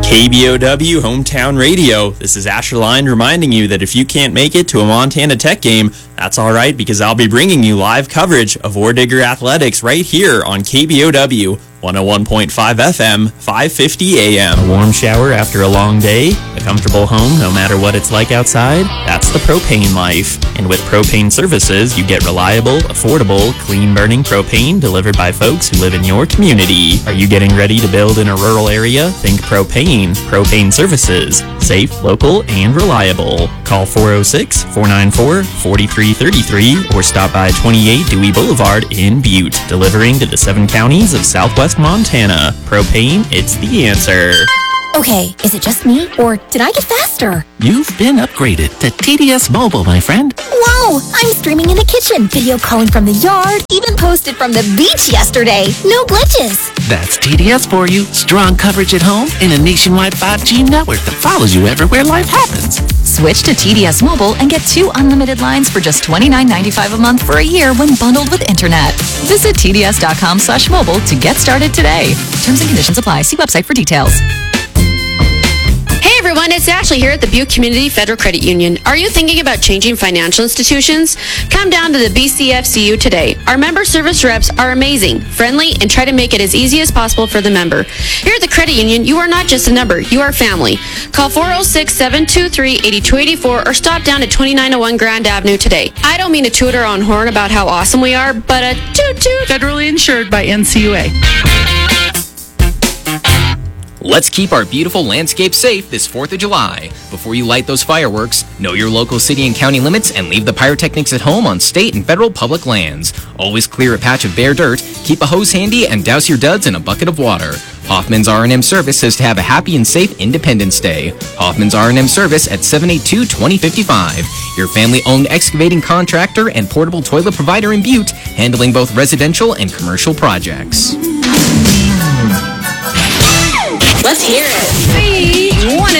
KBOW Hometown Radio. This is Asher Line reminding you that if you can't make it to a Montana Tech game, that's all right, because I'll be bringing you live coverage of Ore Digger Athletics right here on KBOW 101.5 FM, 550 AM. A warm shower after a long day, a comfortable home no matter what it's like outside. That's the propane life. And with propane services, you get reliable, affordable, clean-burning propane delivered by folks who live in your community. Are you getting ready to build in a rural area? Think propane. Propane services. Safe, local, and reliable. Call 406-494-4333 or stop by 28 Dewey Boulevard in Butte, delivering to the 7 counties of Southwest Montana. Propane, it's the answer. Okay, is it just me, or did I get faster? You've been upgraded to TDS Mobile, my friend. Whoa! I'm streaming in the kitchen, video calling from the yard, even posted from the beach yesterday. No glitches. That's TDS for you. Strong coverage at home and a nationwide 5G network that follows you everywhere life happens. Switch to TDS Mobile and get 2 unlimited lines for just $29.95 a month for a year when bundled with internet. Visit TDS.com/mobile to get started today. Terms and conditions apply. See website for details. Hey everyone, it's Ashley here at the Butte Community Federal Credit Union. Are you thinking about changing financial institutions? Come down to the BCFCU today. Our member service reps are amazing, friendly, and try to make it as easy as possible for the member. Here at the credit union, you are not just a number, you are family. Call 406-723-8284 or stop down at 2901 Grand Avenue today. I don't mean to toot our own horn about how awesome we are, but a toot-toot. Federally insured by NCUA. Let's keep our beautiful landscape safe this 4th of July. Before you light those fireworks, know your local city and county limits and leave the pyrotechnics at home on state and federal public lands. Always clear a patch of bare dirt, keep a hose handy, and douse your duds in a bucket of water. Hoffman's R&M Service says to have a happy and safe Independence Day. Hoffman's R&M Service at 782-2055. Your family-owned excavating contractor and portable toilet provider in Butte, handling both residential and commercial projects. Let's hear it. 3, 1.